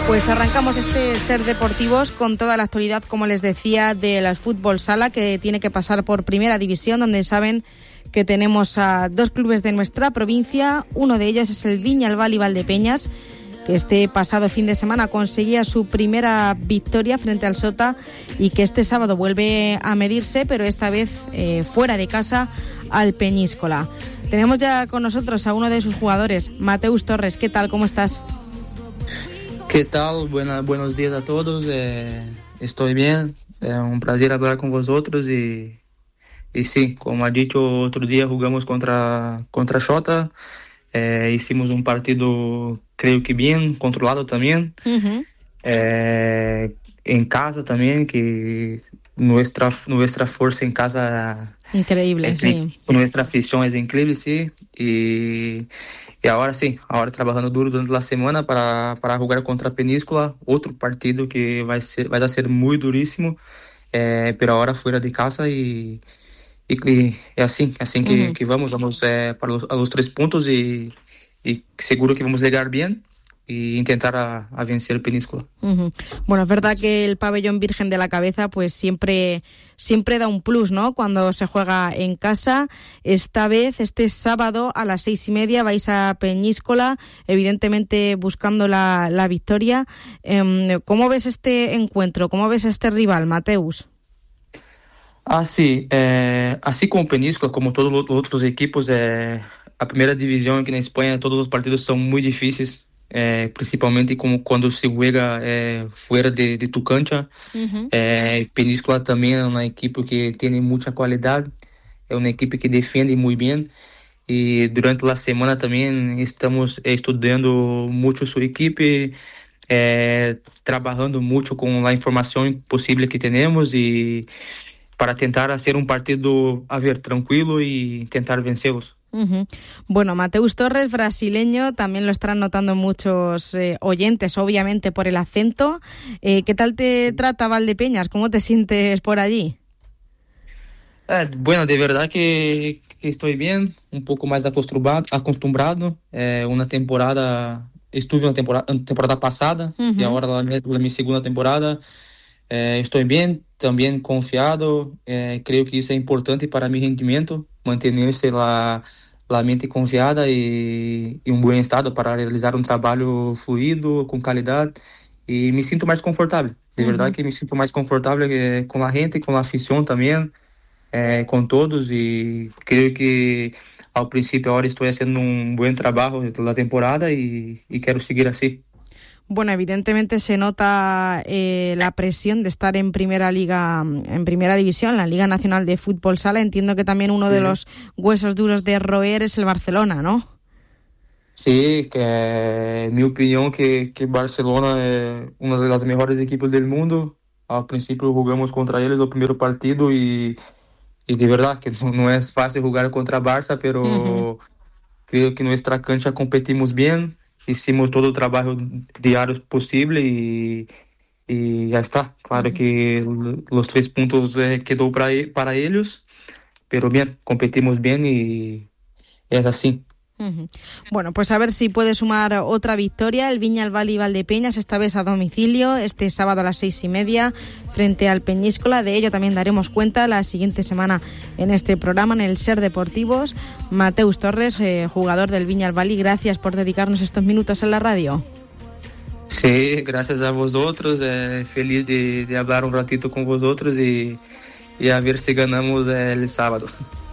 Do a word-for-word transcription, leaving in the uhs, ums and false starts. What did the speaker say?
Pues arrancamos este Ser Deportivos con toda la actualidad, como les decía, del fútbol sala, que tiene que pasar por primera división, donde saben que tenemos a dos clubes de nuestra provincia. Uno de ellos es el Viñalbal y Valdepeñas, que este pasado fin de semana conseguía su primera victoria frente al Sota y que este sábado vuelve a medirse, pero esta vez eh, fuera de casa, al Peñíscola. Tenemos ya con nosotros a uno de sus jugadores, Mateus Torres. ¿Qué tal? ¿Cómo estás? ¿Qué tal? Buena, buenos días a todos. Eh, estoy bien. Es un placer hablar con vosotros y, y sí, como ha dicho, otro día jugamos contra, contra Xota. Eh, hicimos un partido, creo que bien, controlado también. Uh-huh. Eh, en casa también, que nuestra, nuestra fuerza en casa... Increíble, es, sí. Nuestra afición es increíble, sí. Y... Y ahora sí, ahora trabajando duro durante la semana para, para jugar contra Peñíscola, otro partido que va a ser, va a ser muy durísimo, eh, pero ahora fuera de casa y, y, y así, así que, uh-huh. que vamos, vamos eh, para los, a los tres puntos y, y seguro que vamos a llegar bien y intentar a, a vencer el Peñíscola. Uh-huh. Bueno, es verdad que el pabellón Virgen de la Cabeza pues siempre, siempre da un plus, ¿no?, cuando se juega en casa. Esta vez, este sábado a las seis y media vais a Peñíscola, evidentemente buscando la, la victoria. Eh, ¿Cómo ves este encuentro? ¿Cómo ves a este rival, Mateus? Ah, sí, eh, así como Peñíscola, como todos los otros equipos, eh, a primera división aquí en España, todos los partidos son muy difíciles. Eh, principalmente como cuando se juega eh, fuera de, de tu cancha. Uh-huh. eh, Peñíscola también es una equipo que tiene mucha calidad, es una equipo que defiende muy bien y durante la semana también estamos estudiando mucho su equipo, eh, trabajando mucho con la información posible que tenemos y para tentar hacer un partido, a ver, tranquilo y intentar vencerlos. Uh-huh. Bueno, Mateus Torres, brasileño, también lo estarán notando muchos eh, oyentes, obviamente por el acento. Eh, ¿Qué tal te trata Valdepeñas? ¿Cómo te sientes por allí? Eh, bueno, de verdad que, que estoy bien, un poco más acostumbrado. acostumbrado. Eh, una temporada, estuve una temporada, temporada pasada uh-huh. y ahora la, la, mi segunda temporada. Eh, estoy bien, también confiado. Eh, creo que eso es importante para mi rendimiento, mantenerse la, la mente confiada y, y un buen estado para realizar un trabajo fluido, con calidad. Y me siento más confortable. De uh-huh. verdad que me siento más confortable eh, con la gente, con la afición también, eh, con todos. Y creo que al principio ahora estoy haciendo un buen trabajo de la temporada y, y quiero seguir así. Bueno, evidentemente se nota eh, la presión de estar en primera liga, en primera división, la Liga Nacional de Fútbol Sala. Entiendo que también uno de los huesos duros de roer es el Barcelona, ¿no? Sí, que en mi opinión que, que Barcelona es uno de los mejores equipos del mundo. Al principio jugamos contra ellos el primer partido y, y de verdad que no, no es fácil jugar contra Barça, pero uh-huh. creo que en nuestra cancha competimos bien. Hicimos todo el trabajo diario posible y, y ya está. Claro uh-huh. que los tres puntos eh, quedó para, para ellos, pero bien, competimos bien y es así. Uh-huh. Bueno, pues a ver si puede sumar otra victoria el Viñalbal y Valdepeñas, esta vez a domicilio, este sábado a las seis y media frente al Peñíscola. De ello también daremos cuenta la siguiente semana en este programa, en el Ser Deportivos. Mateus Torres, eh, jugador del Viñalbal, y gracias por dedicarnos estos minutos en la radio. Sí, gracias a vosotros, eh, feliz de, de hablar un ratito con vosotros y, y a ver si ganamos eh, el sábado.